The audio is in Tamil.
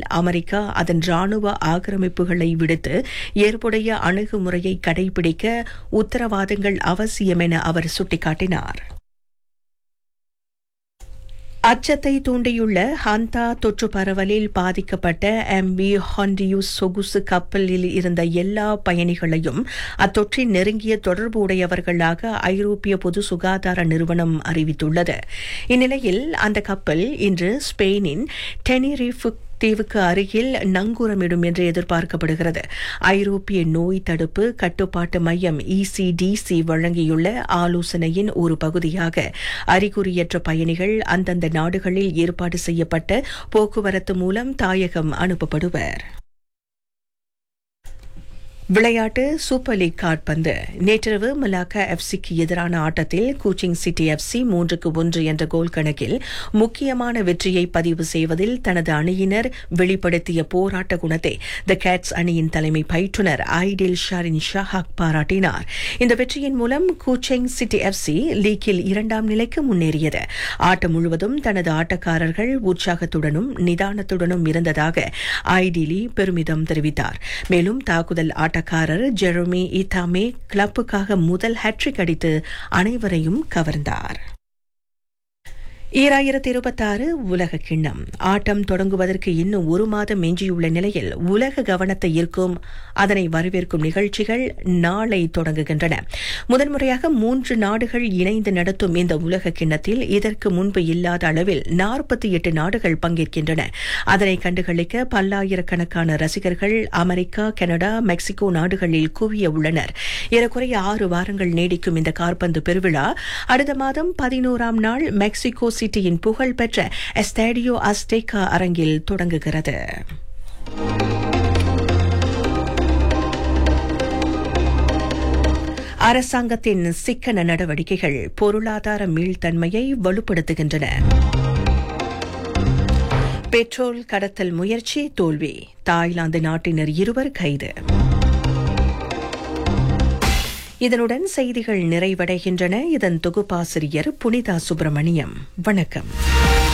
அமெரிக்கா அதன் ராணுவ ஆக்கிரமிப்புகளை விடுத்து ஏற்புடைய அணுகுமுறையை கடைபிடிக்க உத்தரவாதங்கள் அவசியம் என அவர் சுட்டிக்காட்டினார். அச்சத்தை தூண்டியுள்ள ஹந்தா தொற்று பரவலில் பாதிக்கப்பட்ட MV ஹாண்டியூஸ் சொகுசு கப்பலில் இருந்த எல்லா பயணிகளையும் அத்தொற்றின் நெருங்கிய தொடர்பு உடையவர்களாக ஐரோப்பிய பொது சுகாதார நிறுவனம் அறிவித்துள்ளது. இந்நிலையில் அந்த கப்பல் இன்று ஸ்பெயினின் டெனிரிஃப் தீவுக்கு அருகில் நங்கூரமிடும் என்று எதிர்பார்க்கப்படுகிறது. ஐரோப்பிய நோய் தடுப்பு கட்டுப்பாட்டு மையம் ECDC வழங்கியுள்ள ஆலோசனையின் ஒரு பகுதியாக அறிகுறியற்ற பயணிகள் அந்தந்த நாடுகளில் ஏற்பாடு செய்யப்பட்ட போக்குவரத்து மூலம் தாயகம் அனுப்பப்படுவர். விளையாட்டு சூப்பர் லீக் கால்பந்து நேற்றிரவு மலாக்கா எஃப்சிக்கு எதிரான ஆட்டத்தில் கூச்சிங் சிட்டி FC 3-1 என்ற கோல் கணக்கில் முக்கியமான வெற்றியை பதிவு செய்வதில் தனது அணியினர் வெளிப்படுத்திய போராட்ட குணத்தை தி கேட்ஸ் அணியின் தலைமை பயிற்றுனர் ஐடில் ஷாரின் ஷஹாக் பாராட்டினார். இந்த வெற்றியின் மூலம் கூச்சிங் சிட்டி FC லீக்கில் 2ஆம் நிலைக்கு முன்னேறியது. ஆட்டம் முழுவதும் தனது ஆட்டக்காரர்கள் உற்சாகத்துடனும் நிதானத்துடனும் இருந்ததாக ஐடிலி பெருமிதம் தெரிவித்தார். மேலும் தாக்குதல் ஆட்டக்காரர் ஜெரோமி இத்தாமே கிளப்புக்காக முதல் ஹேட்ரிக் அடித்து அனைவரையும் கவர்ந்தார். 2026 உலக கிண்ணம் ஆட்டம் தொடங்குவதற்கு இன்னும் ஒரு மாதம் எஞ்சியுள்ள நிலையில் உலக கவனத்தை ஈர்க்கும் அதனை வரவேற்கும் நிகழ்ச்சிகள் நாளை தொடங்குகின்றன. முதன்முறையாக 3 நாடுகள் இணைந்து நடத்தும் இந்த உலக கிண்ணத்தில் இதற்கு முன்பு இல்லாத அளவில் 48 நாடுகள் பங்கேற்கின்றன. அதனை கண்டுகளிக்க பல்லாயிரக்கணக்கான ரசிகர்கள் அமெரிக்கா, கனடா, மெக்சிகோ நாடுகளில் குவிய உள்ளனர். ஏறக்குறைய 6 வாரங்கள் நீடிக்கும் இந்த கால்பந்து பெருவிழா அடுத்த மாதம் 11ஆம் நாள் மெக்சிகோ சிட்டியின் புகழ்பெற்ற எஸ்டாடியோ அஸ்டேகா அரங்கில் தொடங்குகிறது. அரசாங்கத்தின் சிக்கன நடவடிக்கைகள் பொருளாதார மீள்தன்மையை வலுப்படுத்துகின்றன. பெட்ரோல் கடத்தல் முயற்சி தோல்வி, தாய்லாந்து நாட்டினர் 2 கைது. இதனுடன் செய்திகள் நிறைவடைகின்றன. இதன் தொகுப்பாசிரியர் புனிதா சுப்பிரமணியம். வணக்கம்.